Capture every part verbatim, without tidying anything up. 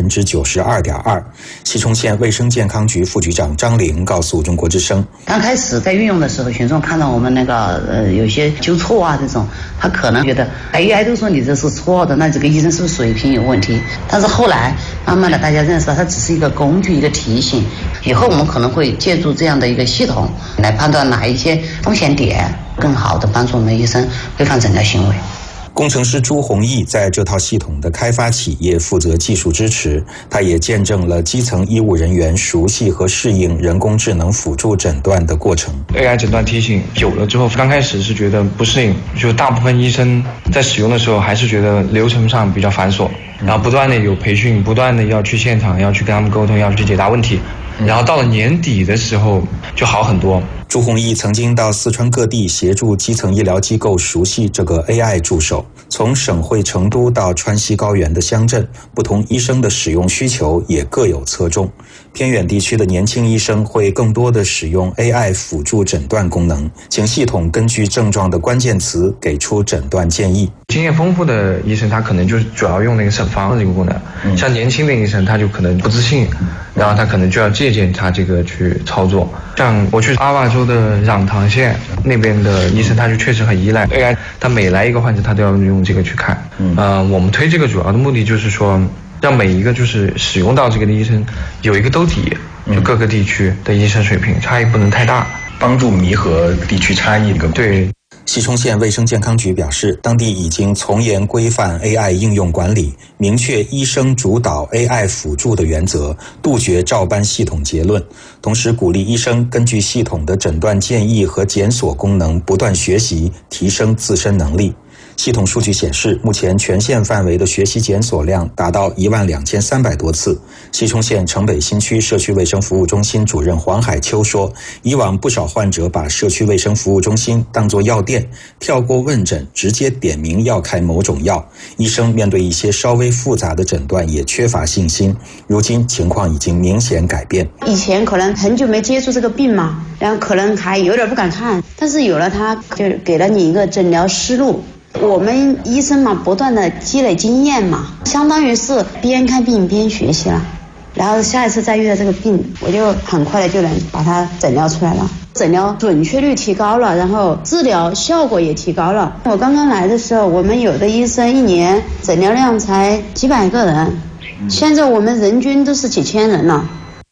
分之九十二点二。西充县卫生健康局副局长张玲告诉中国之声， 刚开始在运用的时候，群众看到我们那个呃有些纠错啊这种，他可能觉得 A I 都说你这是错的，那这个医生是不是水平有问题？但是后来慢慢的大家认识到，它只是一个工具，一个提醒。以后我们可能会借助这样的一个系统来判断哪一些风险点，更好的帮助我们的医生规范诊疗行为。 工程师朱宏毅在这套系统的开发企业负责技术支持，他也见证了基层医务人员熟悉和适应人工智能辅助诊断的过程。 A I 诊断提醒久了之后，刚开始是觉得不适应，就大部分医生在使用的时候还是觉得流程上比较繁琐，然后不断的有培训，不断的要去现场，要去跟他们沟通，要去解答问题，然后到了年底的时候就好很多。 朱宏毅曾经到四川各地协助基层医疗机构熟悉这个 A I 助手，从省会成都到川西高原的乡镇，不同医生的使用需求也各有侧重。偏远地区的年轻医生会更多的使用 A I 辅助诊断功能，请系统根据症状的关键词给出诊断建议。 经验丰富的医生他可能就是主要用那个审方的这个功能，嗯、像年轻的医生他就可能不自信，然后他可能就要借鉴他这个去操作。像我去阿坝州的壤塘县那边的医生，他就确实很依赖 A I， 他每来一个患者他都要用这个去看。嗯、呃，我们推这个主要的目的就是说，让每一个就是使用到这个的医生有一个兜底，就各个地区的医生水平差异不能太大， 帮助弥合地区差异。 对。 西充县卫生健康局表示，当地已经从严规范 A I 应用管理，明确医生主导 A I 辅助的原则，杜绝照搬系统结论，同时鼓励医生根据系统的诊断建议和检索功能不断学习，提升自身能力。系统数据显示，目前全县范围的学习检索量达到一万两千三百多次。西充县城北新区社区卫生服务中心主任黄海秋说，以往不少患者把社区卫生服务中心当作药店，跳过问诊，直接点名要开某种药。医生面对一些稍微复杂的诊断也缺乏信心。如今情况已经明显改变。 以前可能很久没接触这个病嘛，然后可能还有点不敢看，但是有了它，就给了你一个诊疗思路。我们医生嘛，不断的积累经验嘛，相当于是边看病边学习了。然后下一次再遇到这个病，我就很快的就能把它诊疗出来了，诊疗准确率提高了，然后治疗效果也提高了。我刚刚来的时候，我们有的医生一年诊疗量才几百个人，现在我们人均都是几千人了。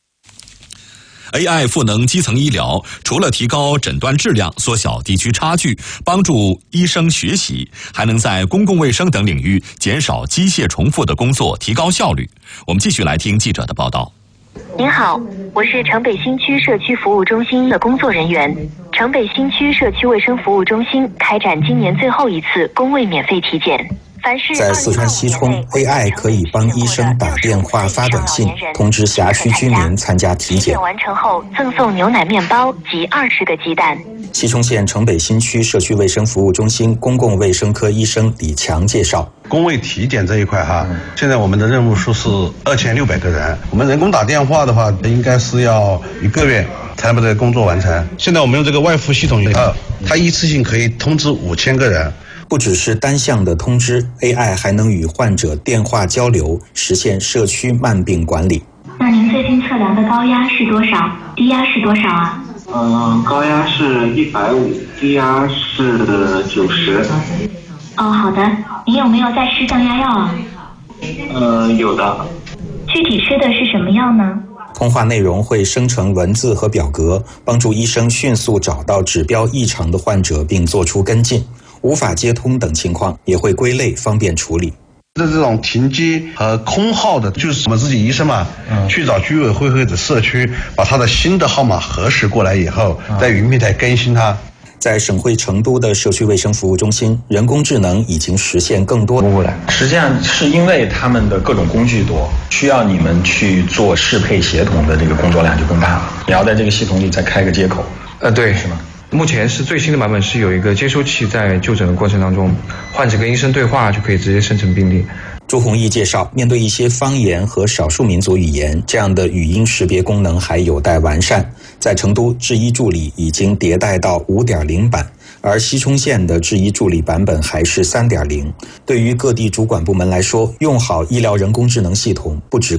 A I 赋能基层医疗，除了提高诊断质量、缩小地区差距、帮助医生学习，还能在公共卫生等领域减少机械重复的工作，提高效率。我们继续来听记者的报道。 您好，我是城北新区社区服务中心的工作人员。城北新区社区卫生服务中心开展今年最后一次公卫免费体检。 在四川西充 ，A I 可以帮医生打电话、发短信通知辖区居民参加体检。 完成后赠送牛奶面包及二十个鸡蛋。 西充县城北新区社区卫生服务中心公共卫生科医生李强介绍， 公卫体检这一块哈，现在我们的任务数是二千六百个人。我们人工打电话的话，应该是要一个月才把这个工作完成。现在我们用这个外服系统以后，它一次性可以通知五千个人。 不只是单向的通知 ，A I 还能与患者电话交流，实现社区慢病管理。 那您最近测量的高压是多少？低压是多少啊？ 嗯，高压是一百五，低压是九十。 哦，好的。您有没有在吃降压药啊？ 呃，有的。 具体吃的是什么药呢？ 通话内容会生成文字和表格，帮助医生迅速找到指标异常的患者并做出跟进。无法接通等情况也会归类，方便处理。 这这种停机和空号的，就是我们自己医生嘛，嗯、去找居委会或者社区，把他的新的号码核实过来以后，嗯、在云平台更新它。 在省会成都的社区卫生服务中心，人工智能已经实现更多过来。实际上是因为他们的各种工具多，需要你们去做适配协同的这个工作量就更大了。你要在这个系统里再开个接口， 呃，对， 是吗？ 目前是最新的版本，是有一个接收器，在就诊的过程当中，患者跟医生对话就可以直接生成病历。 朱宏毅介绍，面对一些方言和少数民族语言，这样的语音识别功能还有待完善。在成都，智医助理已经迭代到 五点零 版，而西充县的智医助理版本还是 三点零。对于各地主管部门来说，用好医疗人工智能系统，不只